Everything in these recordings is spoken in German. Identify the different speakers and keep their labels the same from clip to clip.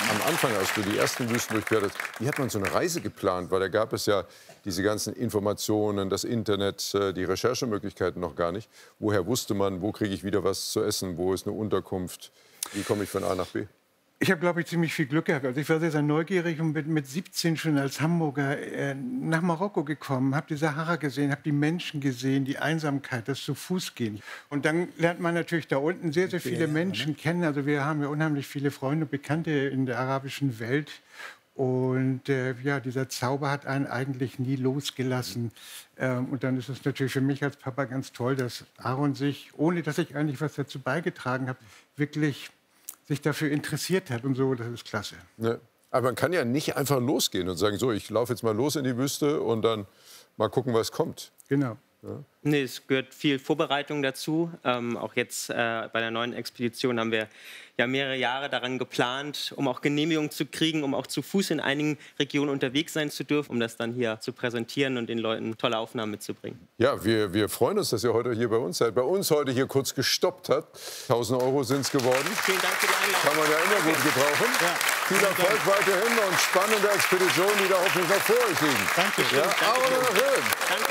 Speaker 1: am Anfang, als du die ersten Wüsten durchquert hast, wie hat man so eine Reise geplant? Weil da gab es ja diese ganzen Informationen, das Internet, die Recherchemöglichkeiten noch gar nicht. Woher wusste man, wo kriege ich wieder was zu essen, wo ist eine Unterkunft, wie komme ich von A nach B?
Speaker 2: Ich habe, glaube ich, ziemlich viel Glück gehabt. Also ich war sehr, sehr neugierig und bin mit 17 schon als Hamburger nach Marokko gekommen, habe die Sahara gesehen, habe die Menschen gesehen, die Einsamkeit, das zu Fuß gehen. Und dann lernt man natürlich da unten sehr, sehr viele Menschen kennen. Also wir haben ja unheimlich viele Freunde und Bekannte in der arabischen Welt. Und ja, dieser Zauber hat einen eigentlich nie losgelassen. Und dann ist es natürlich für mich als Papa ganz toll, dass Aaron sich, ohne dass ich eigentlich was dazu beigetragen habe, wirklich sich dafür interessiert hat und so, das ist klasse.
Speaker 1: Ja. Aber man kann ja nicht einfach losgehen und sagen, so, ich laufe jetzt mal los in die Wüste und dann mal gucken, was kommt.
Speaker 2: Genau.
Speaker 1: Ja.
Speaker 3: Nee, es gehört viel Vorbereitung dazu. Auch jetzt bei der neuen Expedition haben wir ja mehrere Jahre daran geplant, um auch Genehmigungen zu kriegen, um auch zu Fuß in einigen Regionen unterwegs sein zu dürfen, um das dann hier zu präsentieren und den Leuten tolle Aufnahmen mitzubringen.
Speaker 1: Ja, wir freuen uns, dass ihr heute hier bei uns seid. Bei uns heute hier kurz gestoppt hat. 1.000 € sind es geworden.
Speaker 3: Vielen Dank für die Einladung.
Speaker 1: Kann man ja immer gut gebrauchen. Ja. Viel Erfolg weiterhin und spannende Expeditionen, die da hoffentlich noch vor euch liegen.
Speaker 2: Danke.
Speaker 1: Ja, aber noch schön.
Speaker 3: Danke.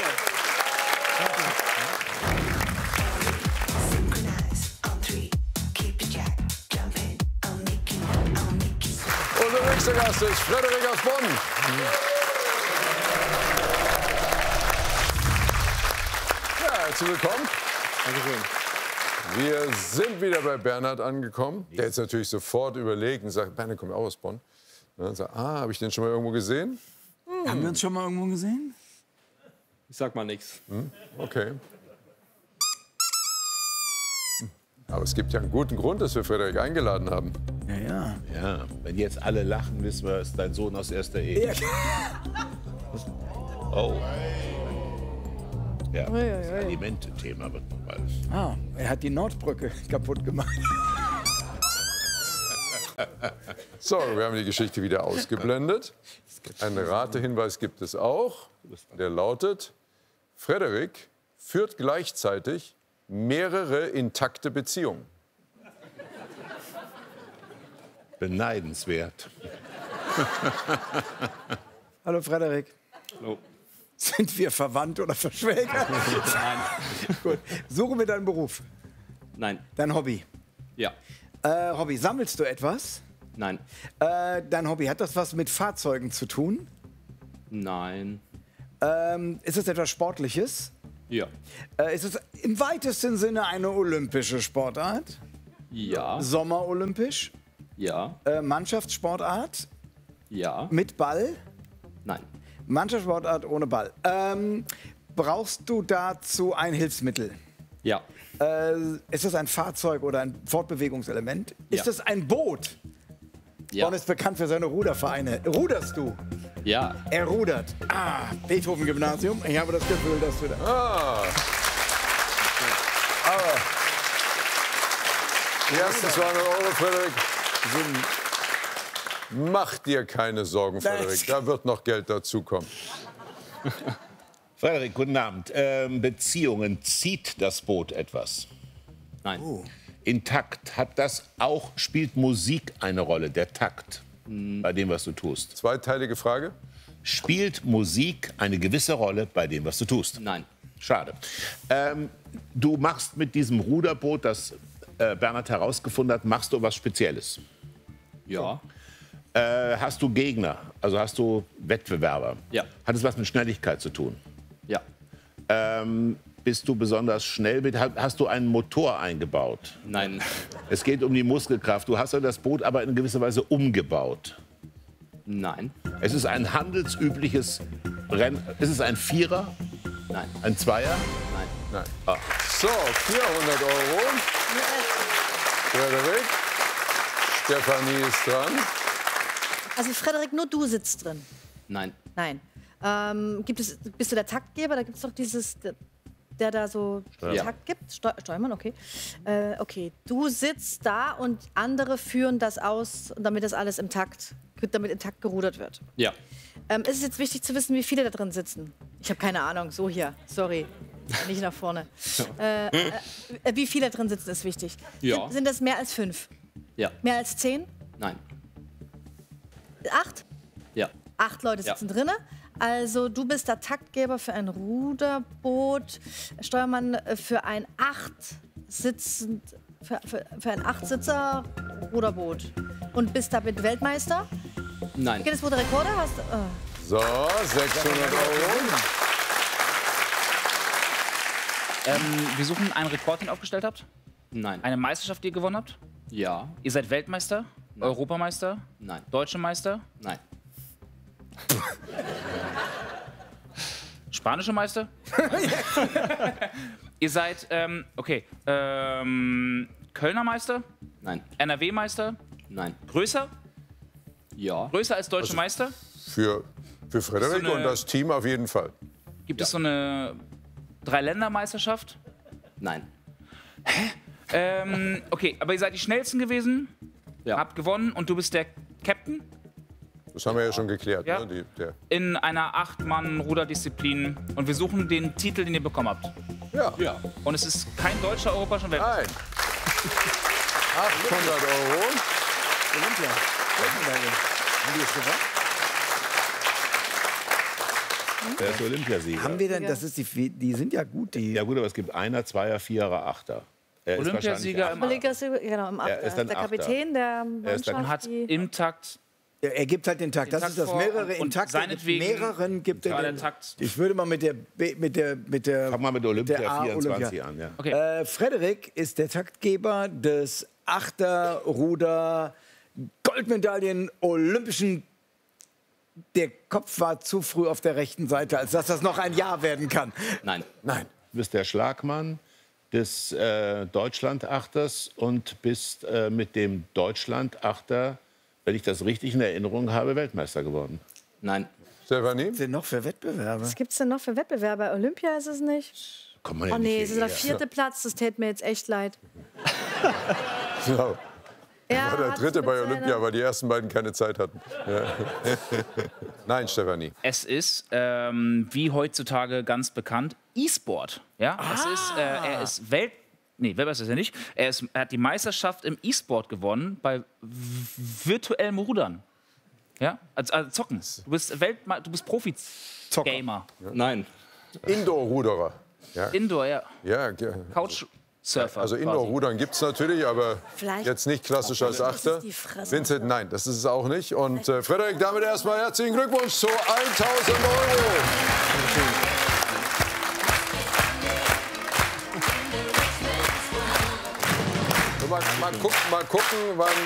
Speaker 1: Unser nächster Gast ist Frederik aus Bonn. Ja, herzlich willkommen. Dankeschön. Wir sind wieder bei Bernhard angekommen, der jetzt natürlich sofort überlegt und sagt, Bernhard kommt auch aus Bonn. Und sagt, habe ich den schon mal irgendwo gesehen?
Speaker 4: Haben wir uns schon mal irgendwo gesehen?
Speaker 5: Ich sag mal nichts.
Speaker 1: Okay. Aber es gibt ja einen guten Grund, dass wir Frederik eingeladen haben.
Speaker 4: Ja, ja.
Speaker 6: Ja, wenn jetzt alle lachen, wissen wir, es ist dein Sohn aus erster Ehe.
Speaker 4: Ja.
Speaker 6: Oh. Ja, das Alimente-Thema wird noch bald.
Speaker 4: Ah, er hat die Nordbrücke kaputt gemacht.
Speaker 1: So, wir haben die Geschichte wieder ausgeblendet. Einen Ratehinweis gibt es auch. Der lautet, Frederik führt gleichzeitig mehrere intakte Beziehungen.
Speaker 6: Beneidenswert.
Speaker 4: Hallo Frederik.
Speaker 5: Hallo.
Speaker 4: Sind wir verwandt oder verschwägert?
Speaker 5: Nein.
Speaker 4: Gut. Suche mir deinen Beruf.
Speaker 5: Nein.
Speaker 4: Dein Hobby.
Speaker 5: Ja.
Speaker 4: Hobby, sammelst du etwas?
Speaker 5: Nein.
Speaker 4: Dein Hobby, hat das was mit Fahrzeugen zu tun?
Speaker 5: Nein.
Speaker 4: Ist es etwas Sportliches?
Speaker 5: Ja.
Speaker 4: Ist es im weitesten Sinne eine olympische Sportart?
Speaker 5: Ja.
Speaker 4: Sommerolympisch?
Speaker 5: Ja.
Speaker 4: Mannschaftssportart?
Speaker 5: Ja.
Speaker 4: Mit Ball?
Speaker 5: Nein.
Speaker 4: Mannschaftssportart ohne Ball. Brauchst du dazu ein Hilfsmittel?
Speaker 5: Ja.
Speaker 4: Ist es ein Fahrzeug oder ein Fortbewegungselement?
Speaker 5: Ja.
Speaker 4: Ist es ein Boot?
Speaker 5: Ja.
Speaker 4: Bonn ist bekannt für seine Rudervereine. Ruderst du?
Speaker 5: Ja.
Speaker 4: Er rudert. Ah, Beethoven-Gymnasium. Ich habe das Gefühl, dass du da...
Speaker 1: Ah. Aber die ersten 200 €, Frederik, mach dir keine Sorgen, Frederik. Da wird noch Geld dazukommen.
Speaker 6: Frederik, guten Abend. Beziehungen, zieht das Boot etwas?
Speaker 5: Nein.
Speaker 6: Intakt, hat das auch, spielt Musik eine Rolle, der Takt, bei dem, was du tust?
Speaker 1: Zweiteilige Frage.
Speaker 6: Spielt Musik eine gewisse Rolle bei dem, was du tust?
Speaker 5: Nein.
Speaker 6: Schade. Du machst mit diesem Ruderboot, das Bernhard herausgefunden hat, machst du was Spezielles?
Speaker 5: Ja.
Speaker 6: Hast du Gegner, also hast du Wettbewerber?
Speaker 5: Ja.
Speaker 6: Hat es was mit Schnelligkeit zu tun?
Speaker 5: Ja.
Speaker 6: Bist du besonders schnell? Hast du einen Motor eingebaut?
Speaker 5: Nein.
Speaker 6: Es geht um die Muskelkraft. Du hast ja das Boot aber in gewisser Weise umgebaut.
Speaker 5: Nein.
Speaker 6: Es ist ein handelsübliches Rennen. Ist es ein Vierer?
Speaker 5: Nein.
Speaker 6: Ein Zweier?
Speaker 5: Nein.
Speaker 1: Nein. Ah. So, 400 €. Frederik. Stefanie ist dran.
Speaker 7: Also Frederik, nur du sitzt drin.
Speaker 5: Nein.
Speaker 7: Nein. Bist du der Taktgeber? Da gibt es doch dieses, der da so den Takt gibt. Steuermann, okay. Okay, du sitzt da und andere führen das aus, damit das alles im Takt gerudert wird.
Speaker 5: Ja.
Speaker 7: Ist es jetzt wichtig zu wissen, wie viele da drin sitzen? Ich habe keine Ahnung. So hier, sorry. Nicht nach vorne. Wie viele da drin sitzen, ist wichtig.
Speaker 5: Ja.
Speaker 7: Sind das mehr als 5?
Speaker 5: Ja.
Speaker 7: Mehr als 10?
Speaker 5: Nein.
Speaker 7: 8?
Speaker 5: Ja.
Speaker 7: 8 Leute sitzen drinne. Also du bist der Taktgeber für ein Ruderboot, Steuermann für ein 8-Sitzer Ruderboot. Und bist damit Weltmeister?
Speaker 5: Nein.
Speaker 7: Guinness Buch der Rekorde hast
Speaker 1: So, 600 Euro.
Speaker 8: Wir suchen einen Rekord, den ihr aufgestellt habt?
Speaker 5: Nein.
Speaker 8: Eine Meisterschaft, die ihr gewonnen habt?
Speaker 5: Ja.
Speaker 8: Ihr seid Weltmeister? Europameister?
Speaker 5: Nein.
Speaker 8: Deutsche Meister?
Speaker 5: Nein.
Speaker 8: Spanische Meister? Ihr seid, Kölner Meister?
Speaker 5: Nein.
Speaker 8: NRW-Meister?
Speaker 5: Nein.
Speaker 8: Größer?
Speaker 5: Ja.
Speaker 8: Größer als deutsche Meister?
Speaker 1: Für Frederik
Speaker 8: So eine-
Speaker 1: und das Team auf jeden Fall.
Speaker 8: Gibt es so eine Dreiländermeisterschaft?
Speaker 5: Nein.
Speaker 8: Okay, aber ihr seid die Schnellsten gewesen,
Speaker 5: Ja.
Speaker 8: habt gewonnen und du bist der Captain
Speaker 1: Das haben wir ja schon geklärt.
Speaker 8: Ja.
Speaker 1: Ne? Der
Speaker 8: in einer 8-Mann-Ruderdisziplin und wir suchen den Titel, den ihr bekommen habt.
Speaker 1: ja.
Speaker 5: Ja.
Speaker 8: Und es ist kein deutscher europäischer Weltmeister.
Speaker 1: Nein. 800 Euro.
Speaker 4: Olympia. Goldmedaille. Haben die es gewonnen?
Speaker 6: Der ist Olympiasieger.
Speaker 4: Haben wir denn, das ist die sind ja gut, die.
Speaker 6: Ja gut, aber es gibt Einer, Zweier, Vierer, Achter. Er ist
Speaker 8: Olympiasieger
Speaker 6: wahrscheinlich
Speaker 7: genau, im 8.
Speaker 6: Er ist dann
Speaker 7: der
Speaker 6: Achter.
Speaker 7: Kapitän der
Speaker 6: Er ist dann-
Speaker 8: Und
Speaker 7: Mannschaft.
Speaker 8: hat
Speaker 7: Die
Speaker 8: im Takt,
Speaker 4: Er gibt halt den Takt. Das
Speaker 8: Takt
Speaker 4: ist das
Speaker 8: vor
Speaker 4: mehrere
Speaker 8: und
Speaker 4: in Takt.
Speaker 8: seinetwegen
Speaker 4: Mehreren gibt
Speaker 8: war
Speaker 4: er
Speaker 8: der
Speaker 4: den.
Speaker 8: Takt.
Speaker 4: Ich würde mal mit der
Speaker 6: Fang mal mit Olympia
Speaker 4: der A-
Speaker 6: 24
Speaker 4: Olympia.
Speaker 6: an. Ja.
Speaker 8: Okay.
Speaker 4: Frederik ist der Taktgeber des Achterruder Goldmedaillen Olympischen. Der Kopf war zu früh auf der rechten Seite, als dass das noch ein Jahr werden kann.
Speaker 5: Nein.
Speaker 1: Nein.
Speaker 6: Du bist der Schlagmann des Deutschlandachters und bist mit dem Deutschlandachter, wenn ich das richtig in Erinnerung habe, Weltmeister geworden.
Speaker 5: Nein.
Speaker 1: Stefanie?
Speaker 4: Was ist denn noch für Wettbewerbe?
Speaker 7: Was gibt es denn noch für Wettbewerbe? Olympia ist es nicht?
Speaker 6: Kommt man ja
Speaker 7: Oh nee,
Speaker 6: nicht
Speaker 7: es ist der
Speaker 6: hierher.
Speaker 7: 4. Platz. Das täte mir jetzt echt leid.
Speaker 1: Ja.
Speaker 7: Er
Speaker 1: War der
Speaker 7: hat
Speaker 1: dritte
Speaker 7: mit
Speaker 1: bei
Speaker 7: seiner-
Speaker 1: Olympia, weil die ersten beiden keine Zeit hatten. Ja. Nein, Stefanie.
Speaker 8: Es ist, wie heutzutage ganz bekannt, E-Sport. Ja? Er ist Weltmeister ist er nicht. Er hat die Meisterschaft im E-Sport gewonnen bei virtuellem Rudern. Ja? Also Zocken. Du bist Profi-Gamer.
Speaker 5: Nein.
Speaker 1: Indoor-Ruderer. Ja.
Speaker 8: Indoor, ja.
Speaker 1: Ja,
Speaker 8: Couchsurfer.
Speaker 1: also
Speaker 8: quasi.
Speaker 1: Indoor-Rudern gibt es natürlich, aber
Speaker 7: Vielleicht-
Speaker 1: jetzt nicht klassisch als
Speaker 7: Das ist
Speaker 1: Achter.
Speaker 7: die Fresse.
Speaker 1: Vincent, nein, das ist es auch nicht. Und Frederik, damit erstmal herzlichen Glückwunsch zu 1000 Euro. So, mal gucken, wann